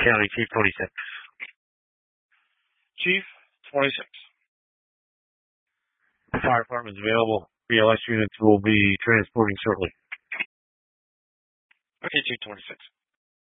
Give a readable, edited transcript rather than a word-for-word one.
County, Chief 26. Chief 26. The fire department is available. BLS units will be transporting shortly. Okay, Chief 26.